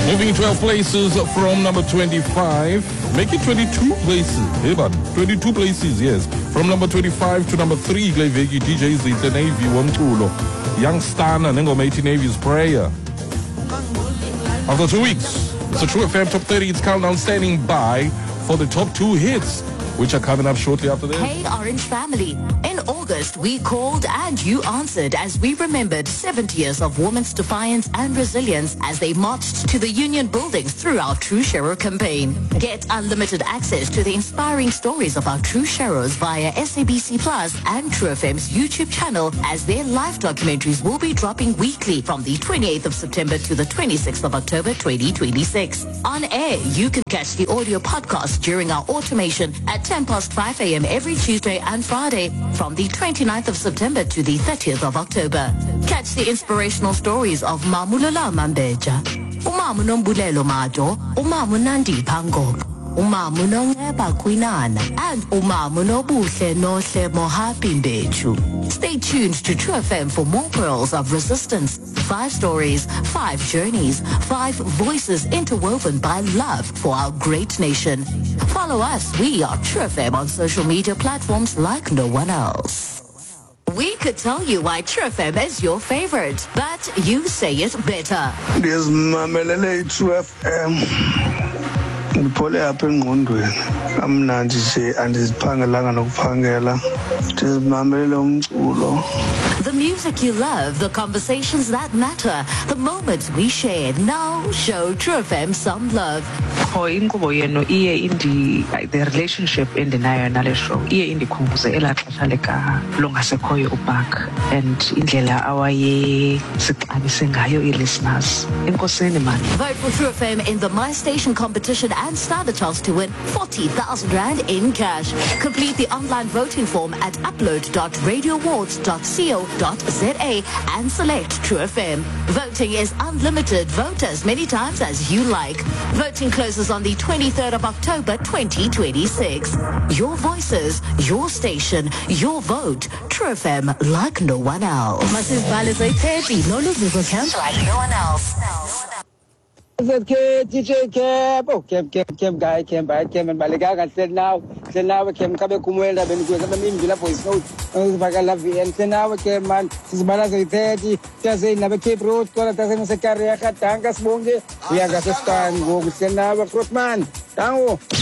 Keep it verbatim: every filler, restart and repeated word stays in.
Moving twelve places from number twenty-five, make it twenty-two places. Hey, man, twenty-two places, yes. From number twenty-five to number three, Glevegi, D J Zinhle Navy, Wamtulo, Young Stana, Nengo eighty Navy's Prayer. After two weeks, it's a True F M Top thirty. It's countdown standing by for the top two hits, which are coming up shortly after this. Hey, Orange family. In August, we called and you answered as we remembered seventy years of women's defiance and resilience as they marched to the Union buildings through our True Shero campaign. Get unlimited access to the inspiring stories of our True Sheros via S A B C Plus and True F M's YouTube channel, as their live documentaries will be dropping weekly from the twenty-eighth of September to the twenty-sixth of October twenty twenty-six. On air, you can catch the audio podcast during our automation at ten past five a.m. every Tuesday and Friday from the twenty-ninth of September to the thirtieth of October. Catch the inspirational stories of Mamulala Mambeja, Umamu Nombulelo Majo, Umamu Nandi Pango, Umamu Nongeba Kwinana, and Umamu Nobuhle Nohle Mohapi Mbechu. Stay tuned to True F M for more pearls of resistance. Five stories, five journeys, five voices interwoven by love for our great nation. Follow us. We are True F M on social media platforms like no one else. We could tell you why True F M is your favorite, but you say it better. This Mamelele True F M. Ngipole apha engqondweni amnandi nje andiziphangelanga nokuphangela ndizimamelele umculo. The music you love, the conversations that matter, the moments we share. Now show True F M some love. Inkqubo yenu iye indi the relationship endinayo nale show iye indikhumbuze elaa xesha leka longasekhoyo uBark and indlela awaye sixabise ngayo i-listeners. Enkosini man. Vote for True F M in the My Station competition and stand a chance to win forty thousand rand in cash. Complete the online voting form at upload dot radio awards dot co dot za and select True F M. Voting is unlimited. Vote as many times as you like. Voting closes on the twenty-third of October twenty twenty-six. Your voices, your station, your vote. True F M like no one else. Massive Ballet thirty. No losers count like no one else. Z K, D J Cap, oh, Cap, Cap, Cap, guy, Cap, I came and Baligaga said now, said now we came Kabe Kumwela, then we got the Villa voice note, and Bagalavi, and then now we came man, this Balazay thirty, just say never keep road, Toratan Sakaria, Tangas Bonge, we are got a stand, go, send now a crossman, down.